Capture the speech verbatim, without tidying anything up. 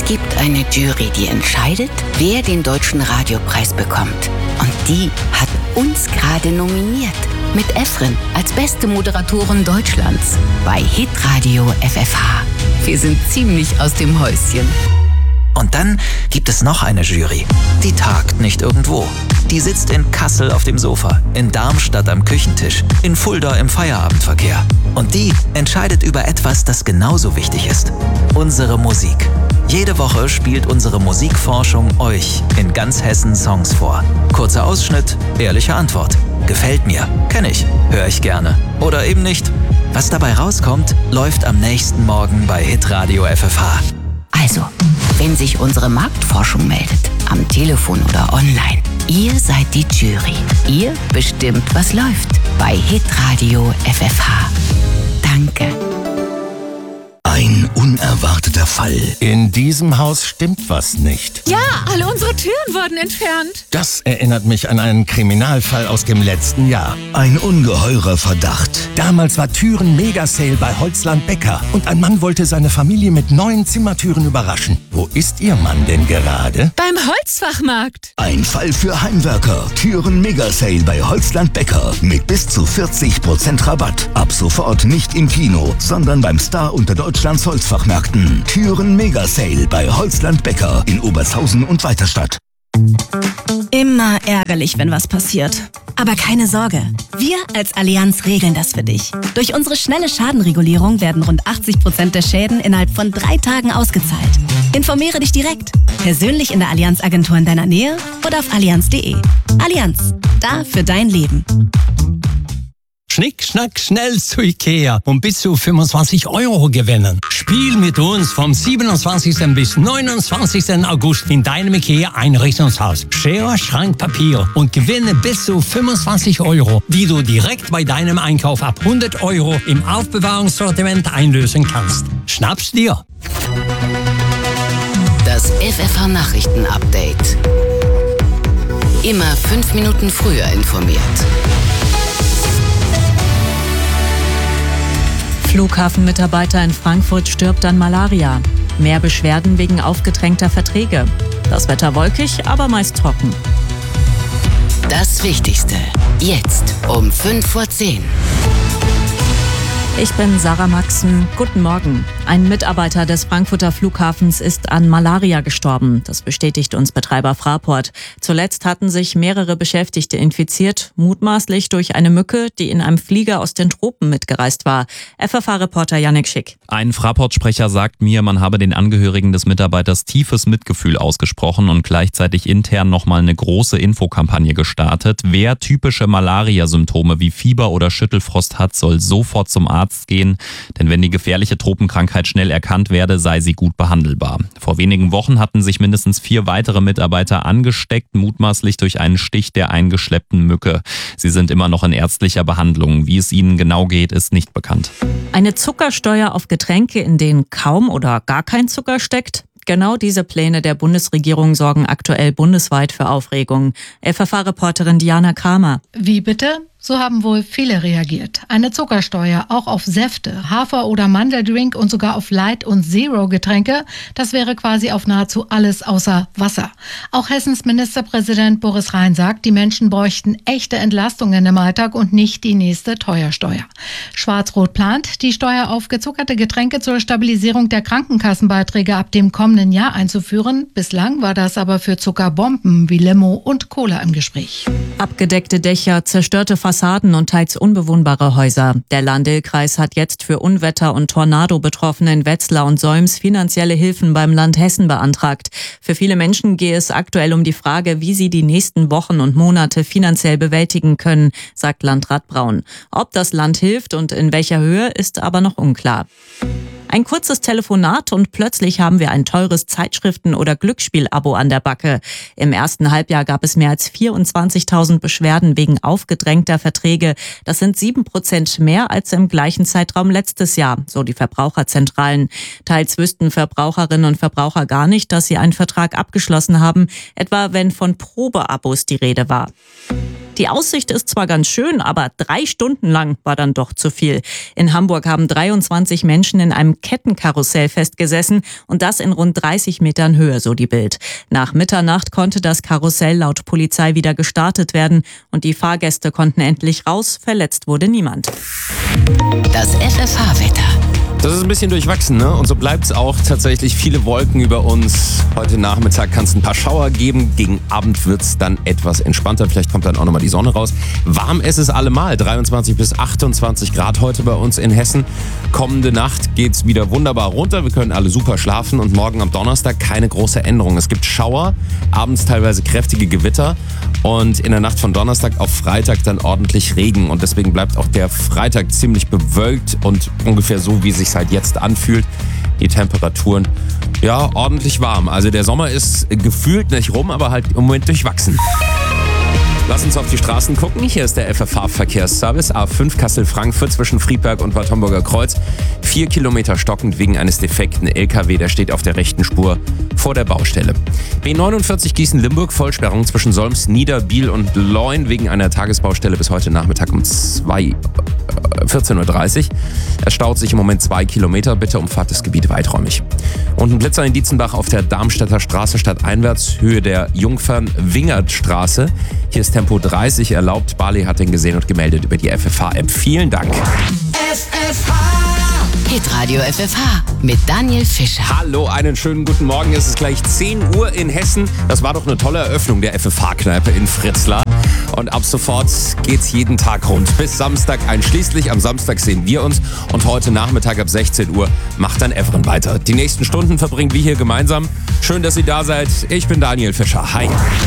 gibt eine Jury, die entscheidet, wer den Deutschen Radiopreis bekommt. Und die hat uns gerade nominiert. Mit Efren als beste Moderatorin Deutschlands bei Hitradio F F H. Wir sind ziemlich aus dem Häuschen. Und dann gibt es noch eine Jury. Die tagt nicht irgendwo. Die sitzt in Kassel auf dem Sofa, in Darmstadt am Küchentisch, in Fulda im Feierabendverkehr. Und die entscheidet über etwas, das genauso wichtig ist. Unsere Musik. Jede Woche spielt unsere Musikforschung euch in ganz Hessen Songs vor. Kurzer Ausschnitt, ehrliche Antwort. Gefällt mir, kenne ich, höre ich gerne. Oder eben nicht. Was dabei rauskommt, läuft am nächsten Morgen bei Hitradio F F H. Also, wenn sich unsere Marktforschung meldet, am Telefon oder online, ihr seid die Jury. Ihr bestimmt, was läuft bei Hitradio F F H. Danke. Ein unerwarteter Fall. In diesem Haus stimmt was nicht. Ja, alle unsere Türen wurden entfernt. Das erinnert mich an einen Kriminalfall aus dem letzten Jahr. Ein ungeheurer Verdacht. Damals war Türen-Mega-Sale bei Holzland Becker und ein Mann wollte seine Familie mit neuen Zimmertüren überraschen. Wo ist Ihr Mann denn gerade? Beim Holzfachmarkt. Ein Fall für Heimwerker. Türen-Mega-Sale bei Holzland Becker mit bis zu vierzig Prozent Rabatt. Ab sofort nicht im Kino, sondern beim Star unter Deutschlands Holzfachmärkten. Türen-Mega-Sale bei Holzland Becker in Obershausen und Weiterstadt. Immer ärgerlich, wenn was passiert. Aber keine Sorge, wir als Allianz regeln das für dich. Durch unsere schnelle Schadenregulierung werden rund achtzig Prozent der Schäden innerhalb von drei Tagen ausgezahlt. Informiere dich direkt, persönlich in der Allianz-Agentur in deiner Nähe oder auf allianz punkt de. Allianz, da für dein Leben. Schnick, schnack, schnell zu Ikea und bis zu fünfundzwanzig Euro gewinnen. Spiel mit uns vom siebenundzwanzigsten bis neunundzwanzigsten August in deinem Ikea Einrichtungshaus. Schere, Schrank, Papier und gewinne bis zu fünfundzwanzig Euro, die du direkt bei deinem Einkauf ab hundert Euro im Aufbewahrungssortiment einlösen kannst. Schnapp's dir! Das F F H-Nachrichten-Update. Immer fünf Minuten früher informiert. Flughafenmitarbeiter in Frankfurt stirbt an Malaria. Mehr Beschwerden wegen aufgedrängter Verträge. Das Wetter wolkig, aber meist trocken. Das Wichtigste. Jetzt um fünf vor zehn. Ich bin Sarah Maxen. Guten Morgen. Ein Mitarbeiter des Frankfurter Flughafens ist an Malaria gestorben. Das bestätigt uns Betreiber Fraport. Zuletzt hatten sich mehrere Beschäftigte infiziert, mutmaßlich durch eine Mücke, die in einem Flieger aus den Tropen mitgereist war. F F H-Reporter Yannick Schick. Ein Fraport-Sprecher sagt mir, man habe den Angehörigen des Mitarbeiters tiefes Mitgefühl ausgesprochen und gleichzeitig intern nochmal eine große Infokampagne gestartet. Wer typische Malaria-Symptome wie Fieber oder Schüttelfrost hat, soll sofort zum Arzt gehen, denn wenn die gefährliche Tropenkrankheit schnell erkannt werde, sei sie gut behandelbar. Vor wenigen Wochen hatten sich mindestens vier weitere Mitarbeiter angesteckt, mutmaßlich durch einen Stich der eingeschleppten Mücke. Sie sind immer noch in ärztlicher Behandlung. Wie es ihnen genau geht, ist nicht bekannt. Eine Zuckersteuer auf Getränke, in denen kaum oder gar kein Zucker steckt? Genau diese Pläne der Bundesregierung sorgen aktuell bundesweit für Aufregung. F F H-Reporterin Diana Kramer. Wie bitte? So haben wohl viele reagiert. Eine Zuckersteuer auch auf Säfte, Hafer- oder Mandeldrink und sogar auf Light- und Zero-Getränke, das wäre quasi auf nahezu alles außer Wasser. Auch Hessens Ministerpräsident Boris Rhein sagt, die Menschen bräuchten echte Entlastungen im Alltag und nicht die nächste Teuersteuer. Schwarz-Rot plant, die Steuer auf gezuckerte Getränke zur Stabilisierung der Krankenkassenbeiträge ab dem kommenden Jahr einzuführen. Bislang war das aber für Zuckerbomben wie Limo und Cola im Gespräch. Abgedeckte Dächer, zerstörte Fassaden und teils unbewohnbare Häuser. Der Lahn-Dill-Kreis hat jetzt für Unwetter- und Tornado-Betroffene in Wetzlar und Solms finanzielle Hilfen beim Land Hessen beantragt. Für viele Menschen gehe es aktuell um die Frage, wie sie die nächsten Wochen und Monate finanziell bewältigen können, sagt Landrat Braun. Ob das Land hilft und in welcher Höhe, ist aber noch unklar. Ein kurzes Telefonat und plötzlich haben wir ein teures Zeitschriften- oder Glücksspiel-Abo an der Backe. Im ersten Halbjahr gab es mehr als vierundzwanzigtausend Beschwerden wegen aufgedrängter Verträge. Das sind sieben Prozent mehr als im gleichen Zeitraum letztes Jahr, so die Verbraucherzentralen. Teils wüssten Verbraucherinnen und Verbraucher gar nicht, dass sie einen Vertrag abgeschlossen haben, etwa wenn von Probeabos die Rede war. Die Aussicht ist zwar ganz schön, aber drei Stunden lang war dann doch zu viel. In Hamburg haben dreiundzwanzig Menschen in einem Kettenkarussell festgesessen und das in rund dreißig Metern Höhe, so die Bild. Nach Mitternacht konnte das Karussell laut Polizei wieder gestartet werden und die Fahrgäste konnten endlich raus. Verletzt wurde niemand. Das F F H-Wetter. Das ist ein bisschen durchwachsen, ne? Und so bleibt es auch tatsächlich. Viele Wolken über uns. Heute Nachmittag kann es ein paar Schauer geben. Gegen Abend wird es dann etwas entspannter. Vielleicht kommt dann auch nochmal die Sonne raus. Warm ist es allemal. dreiundzwanzig bis achtundzwanzig Grad heute bei uns in Hessen. Kommende Nacht geht es wieder wunderbar runter. Wir können alle super schlafen. Und morgen am Donnerstag keine große Änderung. Es gibt Schauer, abends teilweise kräftige Gewitter. Und in der Nacht von Donnerstag auf Freitag dann ordentlich Regen. Und deswegen bleibt auch der Freitag ziemlich bewölkt und ungefähr so, wie sich halt jetzt anfühlt. Die Temperaturen, ja, ordentlich warm. Also der Sommer ist gefühlt nicht rum, aber halt im Moment durchwachsen. Lass uns auf die Straßen gucken. Hier ist der F F H-Verkehrsservice. A fünf Kassel-Frankfurt zwischen Friedberg und Bad Homburger Kreuz. Vier Kilometer stockend wegen eines defekten L K W. Der steht auf der rechten Spur vor der Baustelle. B neunundvierzig Gießen-Limburg. Vollsperrung zwischen Solms, Niederbiel und Leun wegen einer Tagesbaustelle bis heute Nachmittag um vierzehn Uhr dreißig. Es staut sich im Moment zwei Kilometer. Bitte umfahrt das Gebiet weiträumig. Und ein Blitzer in Dietzenbach auf der Darmstädter Straße stadteinwärts, Höhe der Jungfern-Wingert-Straße. Hier ist Tempo dreißig erlaubt. Bali hat den gesehen und gemeldet über die F F H-App. Vielen Dank. F F H. Hitradio F F H mit Daniel Fischer. Hallo, einen schönen guten Morgen. Es ist gleich zehn Uhr in Hessen. Das war doch eine tolle Eröffnung der F F H-Kneipe in Fritzlar. Und ab sofort geht's jeden Tag rund. Bis Samstag einschließlich. Am Samstag sehen wir uns. Und heute Nachmittag ab sechzehn Uhr macht dann Evren weiter. Die nächsten Stunden verbringen wir hier gemeinsam. Schön, dass ihr da seid. Ich bin Daniel Fischer. Hi.